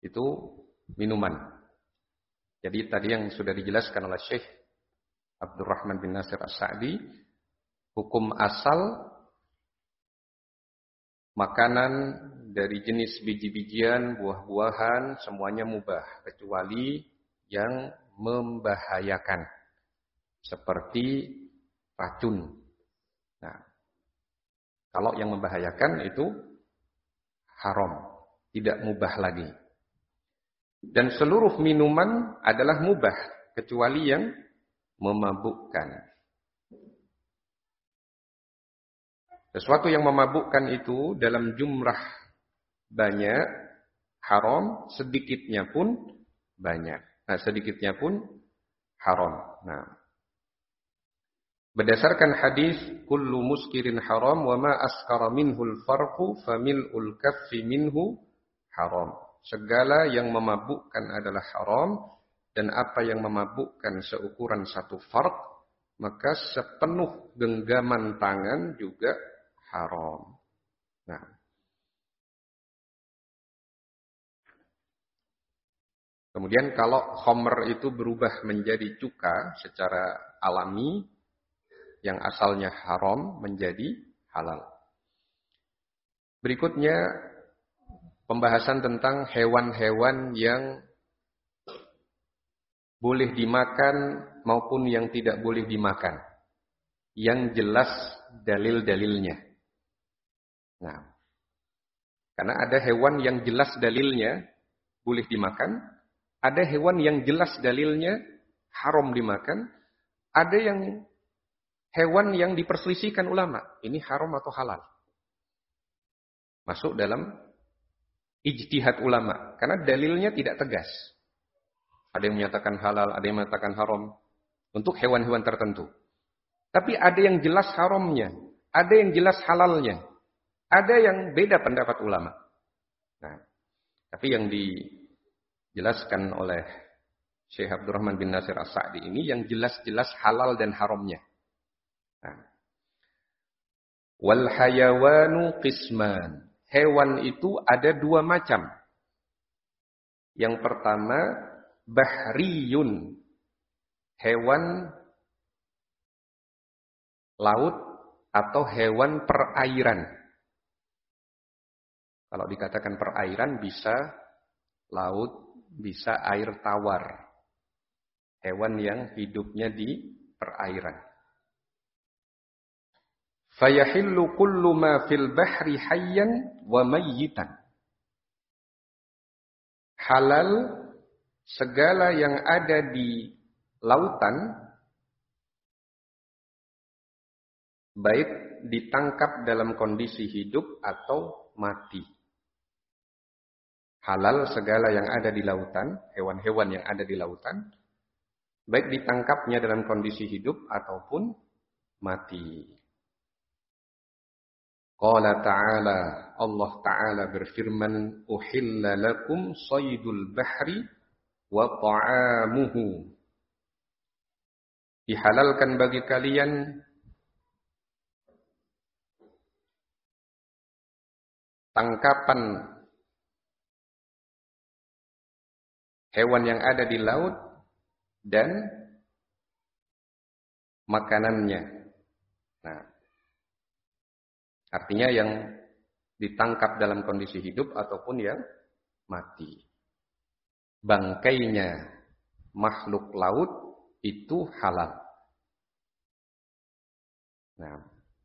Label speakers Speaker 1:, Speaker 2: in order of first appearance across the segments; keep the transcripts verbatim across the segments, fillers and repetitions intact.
Speaker 1: itu minuman. Jadi tadi yang sudah dijelaskan oleh Syekh Abdurrahman bin Nasir As-Sa'di, hukum asal makanan dari jenis biji-bijian, buah-buahan, semuanya mubah, kecuali yang membahayakan, seperti racun. Nah, kalau yang membahayakan itu haram, tidak mubah lagi. Dan seluruh minuman adalah mubah, kecuali yang memabukkan. Sesuatu yang memabukkan itu dalam jumlah banyak, haram, sedikitnya pun banyak. Nah, sedikitnya pun haram. Nah, berdasarkan hadis, kullu muskirin haram, wa ma askara minhul farqu, famil'ul kaffi minhu haram. Segala yang memabukkan adalah haram, dan apa yang memabukkan seukuran satu farq, maka sepenuh genggaman tangan juga haram. Nah, kemudian kalau khamr itu berubah menjadi cuka secara alami, yang asalnya haram menjadi halal. Berikutnya pembahasan tentang hewan-hewan yang boleh dimakan maupun yang tidak boleh dimakan, yang jelas dalil-dalilnya. Nah, karena ada hewan yang jelas dalilnya boleh dimakan, ada hewan yang jelas dalilnya haram dimakan, ada yang hewan yang diperselisihkan ulama, ini haram atau halal. Masuk dalam ijtihad ulama, karena dalilnya tidak tegas. Ada yang menyatakan halal, ada yang menyatakan haram untuk hewan-hewan tertentu. Tapi ada yang jelas haramnya, ada yang jelas halalnya, ada yang beda pendapat ulama. Nah, tapi yang dijelaskan oleh Syekh Abdurrahman bin Nasir As-Sa'di ini yang jelas-jelas halal dan haramnya. Nah, wal hayawanu qisman. Hewan itu ada dua macam. Yang pertama, bahriyun. Hewan laut atau hewan perairan. Kalau dikatakan perairan bisa laut, bisa air tawar. Hewan yang hidupnya di perairan. Fayahillu kullu ma fil bahri hayyan wa mayyitan. Halal segala yang ada di lautan, baik ditangkap dalam kondisi hidup atau mati. Halal segala yang ada di lautan, hewan-hewan yang ada di lautan, baik ditangkapnya dalam kondisi hidup ataupun mati. Qala ta'ala, Allah Ta'ala berfirman, uhilla lakum saydul bahri wa ta'amuhu. Dihalalkan bagi kalian tangkapan hewan yang ada di laut dan makanannya. Nah, artinya yang ditangkap dalam kondisi hidup ataupun yang mati. Bangkainya makhluk laut itu halal. Nah,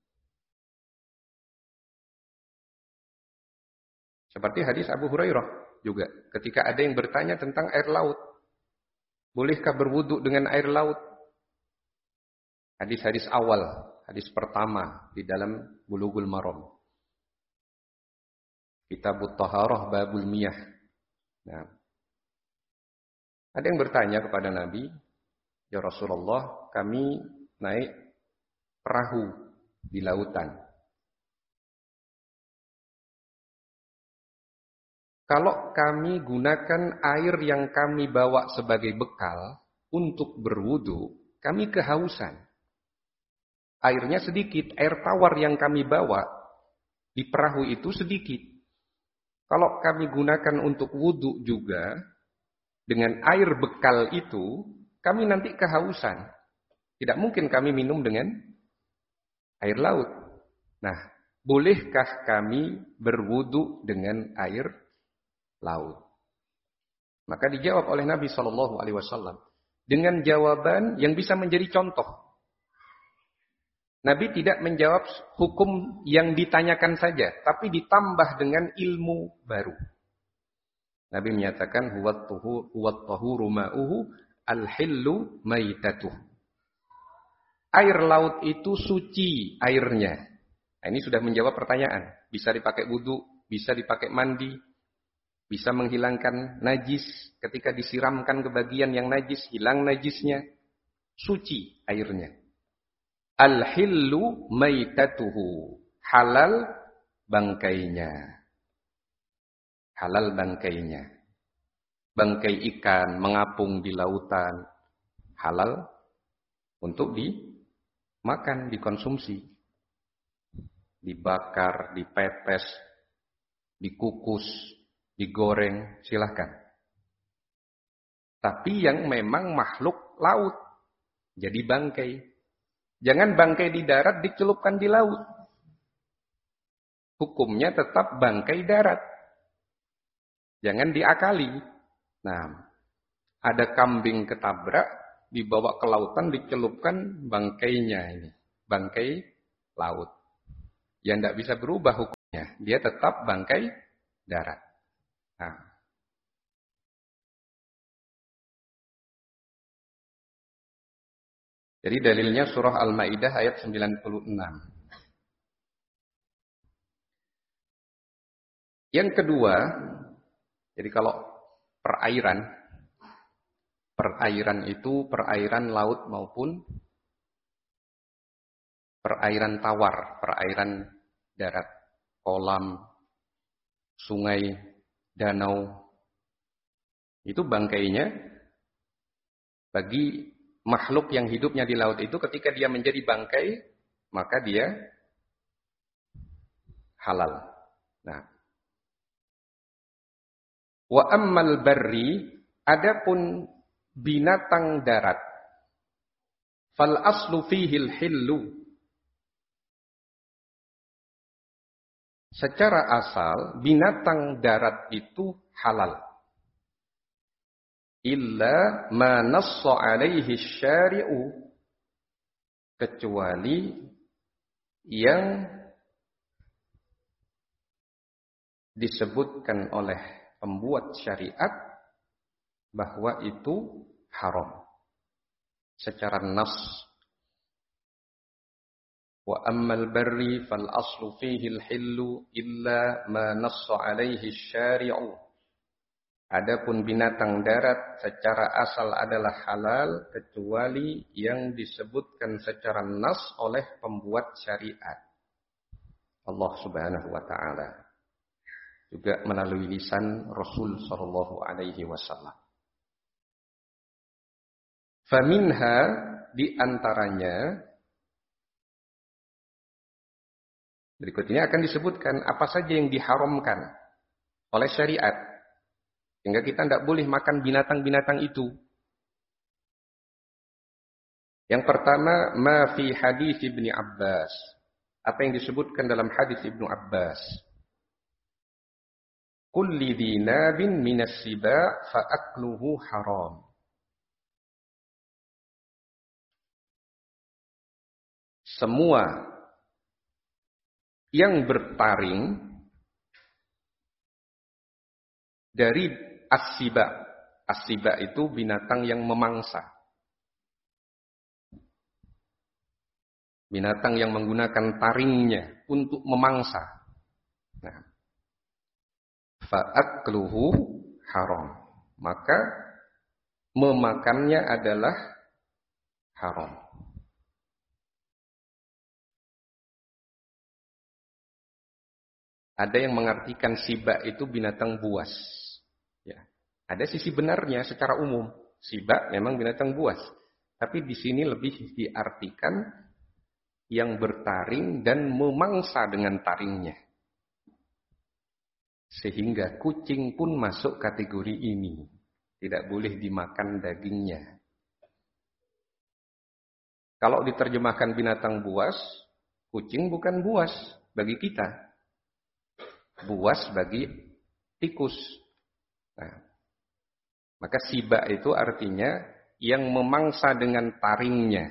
Speaker 1: seperti hadis Abu Hurairah juga. Ketika ada yang bertanya tentang air laut. Bolehkah berwudu dengan air laut? Hadis-hadis awal. Hadis pertama di dalam Bulughul Maram. Kitabut Taharah Babul Miyah. Nah, ada yang bertanya kepada Nabi, ya Rasulullah, kami naik perahu di lautan. Kalau kami gunakan air yang kami bawa sebagai bekal untuk berwudu, kami kehausan. Airnya sedikit, air tawar yang kami bawa di perahu itu sedikit. Kalau kami gunakan untuk wudhu juga, dengan air bekal itu, kami nanti kehausan. Tidak mungkin kami minum dengan air laut. Nah, bolehkah kami berwudhu dengan air laut? Maka dijawab oleh Nabi shallallahu alaihi wasallam dengan jawaban yang bisa menjadi contoh. Nabi tidak menjawab hukum yang ditanyakan saja, tapi ditambah dengan ilmu baru. Nabi menyatakan huwat tahuru ma'uhu al-hillu maitatuh. Air laut itu suci airnya. Nah, ini sudah menjawab pertanyaan. Bisa dipakai wudu, bisa dipakai mandi, bisa menghilangkan najis. Ketika disiramkan ke bagian yang najis, hilang najisnya. Suci airnya. Al-hillu maitatuhu. Halal bangkainya. Halal bangkainya. Bangkai ikan mengapung di lautan. Halal untuk dimakan, dikonsumsi. Dibakar, dipepes, dikukus, digoreng, silahkan. Tapi yang memang makhluk laut. Jadi bangkai. Jangan bangkai di darat dicelupkan di laut. Hukumnya tetap bangkai darat. Jangan diakali. Nah, ada kambing ketabrak, dibawa ke lautan, dicelupkan bangkainya ini. Bangkai laut. Yang tidak bisa berubah hukumnya. Dia tetap bangkai darat. Nah. Jadi dalilnya surah Al-Maidah ayat sembilan puluh enam. Yang kedua, jadi kalau perairan, perairan itu perairan laut maupun perairan tawar, perairan darat, kolam, sungai, danau, itu bangkainya bagi makhluk yang hidupnya di laut itu ketika dia menjadi bangkai, maka dia halal. Nah, wa ammal barri, adapun binatang darat, fal aslu fihil hillu. Secara asal binatang darat itu halal. Illa ma nassa alaihi syari'u, kecuali yang disebutkan oleh pembuat syariat bahwa itu haram secara nas. Wa ammal barri fal aslu fihi al-hillu illa ma nassa alaihi syari'u. Adapun binatang darat secara asal adalah halal kecuali yang disebutkan secara nas oleh pembuat syariat. Allah Subhanahu wa taala. Juga melalui lisan Rasul sallallahu alaihi wasallam. Faminha, di antaranya, berikut ini akan disebutkan apa saja yang diharamkan oleh syariat. Sehingga kita tidak boleh makan binatang-binatang itu. Yang pertama, ma fi hadis Ibnu Abbas. Apa yang disebutkan dalam hadis Ibnu Abbas. Kulli dinabin minas siba' fa akluhu haram. Semua yang bertaring dari as-siba. As-siba itu binatang yang memangsa. Binatang yang menggunakan taringnya untuk memangsa. Nah, fa'akluhu haram. Maka memakannya adalah haram. Ada yang mengartikan siba itu binatang buas. Ya. Ada sisi benarnya secara umum. Siba memang binatang buas. Tapi di sini lebih diartikan yang bertaring dan memangsa dengan taringnya. Sehingga kucing pun masuk kategori ini. Tidak boleh dimakan dagingnya. Kalau diterjemahkan binatang buas, kucing bukan buas bagi kita. Buas bagi tikus. Nah, maka siba itu artinya yang memangsa dengan taringnya.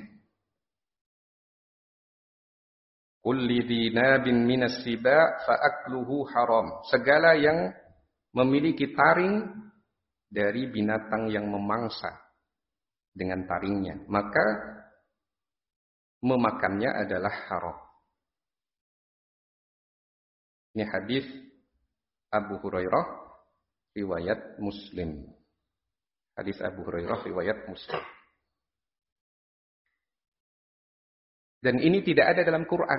Speaker 1: Kulli dinabin minas siba fa'akluhu haram. Segala yang memiliki taring dari binatang yang memangsa dengan taringnya, maka memakannya adalah haram. Ini hadis Abu Hurairah riwayat Muslim. Hadis Abu Hurairah riwayat Muslim. Dan ini tidak ada dalam Quran.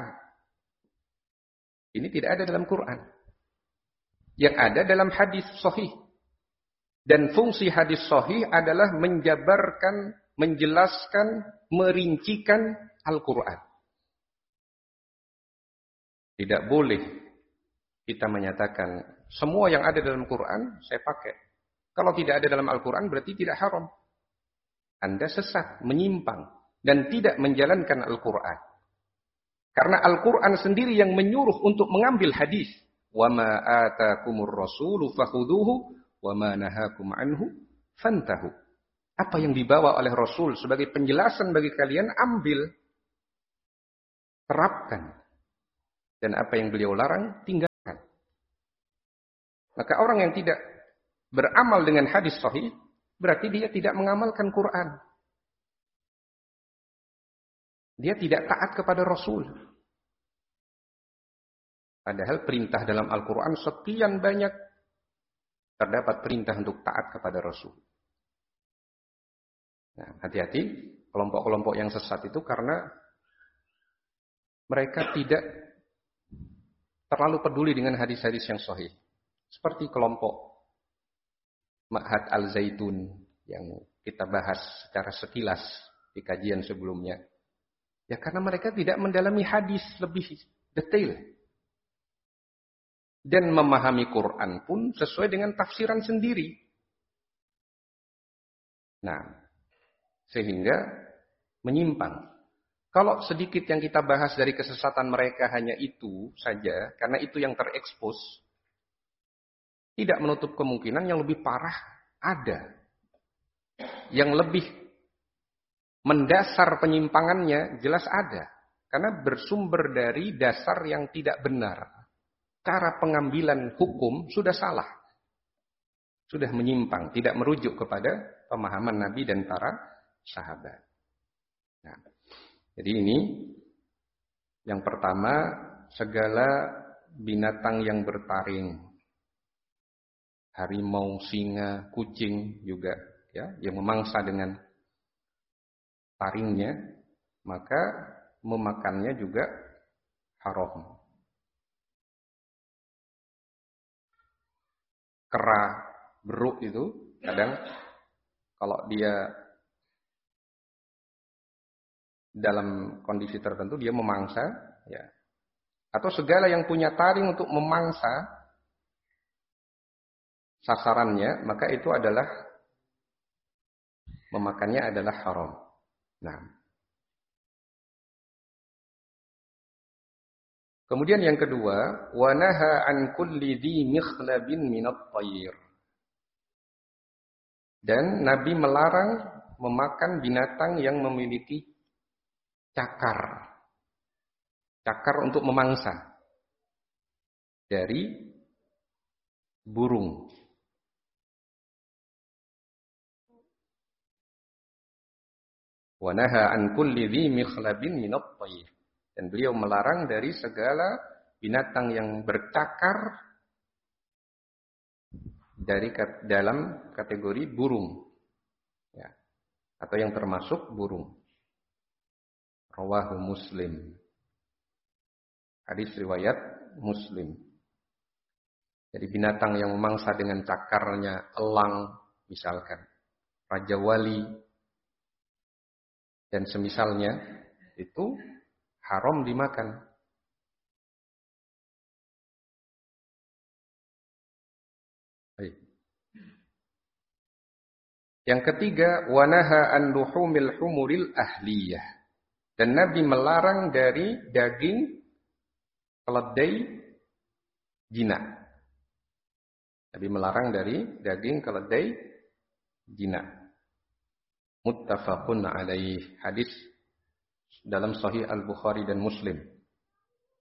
Speaker 1: Ini tidak ada dalam Quran. Yang ada dalam hadis sahih. Dan fungsi hadis sahih adalah menjabarkan, menjelaskan, merincikan Al-Quran. Tidak boleh kita menyatakan semua yang ada dalam Quran saya pakai. Kalau tidak ada dalam Al-Quran berarti tidak haram. Anda sesat, menyimpang, dan tidak menjalankan Al-Quran. Karena Al-Quran sendiri yang menyuruh untuk mengambil hadis. وَمَا آتَاكُمُ الرَّسُولُ فَخُذُوهُ وَمَا نَهَاكُمْ عَنْهُ فَانْتَهُ. Apa yang dibawa oleh Rasul sebagai penjelasan bagi kalian, ambil, terapkan. Dan apa yang beliau larang, tinggalkan. Maka orang yang tidak beramal dengan hadis sahih, berarti dia tidak mengamalkan Quran. Dia tidak taat kepada Rasul. Padahal perintah dalam Al-Quran sekian banyak, terdapat perintah untuk taat kepada Rasul. Nah, hati-hati kelompok-kelompok yang sesat itu karena mereka tidak terlalu peduli dengan hadis-hadis yang sahih. Seperti kelompok Ma'had Al-Zaitun yang kita bahas secara sekilas di kajian sebelumnya. Ya karena mereka tidak mendalami hadis lebih detail. Dan memahami Quran pun sesuai dengan tafsiran sendiri. Nah, sehingga menyimpang. Kalau sedikit yang kita bahas dari kesesatan mereka hanya itu saja, karena itu yang terekspos, tidak menutup kemungkinan yang lebih parah ada. Yang lebih mendasar penyimpangannya jelas ada. Karena bersumber dari dasar yang tidak benar. Cara pengambilan hukum sudah salah. Sudah menyimpang, tidak merujuk kepada pemahaman Nabi dan para sahabat. Nah, jadi ini yang pertama, segala binatang yang bertaring. Harimau, singa, kucing juga ya, yang memangsa dengan taringnya, maka memakannya juga haram. Kera, beruk itu kadang kalau dia dalam kondisi tertentu dia memangsa, ya. Atau segala yang punya taring untuk memangsa sasarannya, maka itu adalah memakannya adalah haram. Nah. Kemudian yang kedua, wa naha an kulli dhi mikhlabin minat tayr. Dan Nabi melarang memakan binatang yang memiliki cakar. Cakar untuk memangsa dari burung. Wa naha an kulli dhi mikhlabin minat tayr. Dan beliau melarang dari segala binatang yang bercakar dari dalam kategori burung, ya, atau yang termasuk burung. Rawahu Muslim. Hadis riwayat Muslim. Jadi binatang yang memangsa dengan cakarnya, elang misalkan, raja wali dan semisalnya itu haram dimakan. Yang ketiga, wanaha an luhumil humuril ahliyah. Dan Nabi melarang dari daging keledai jinak. Nabi melarang dari daging keledai jinak. Muttafaqun alaih. Hadis dalam Sahih Al-Bukhari dan Muslim.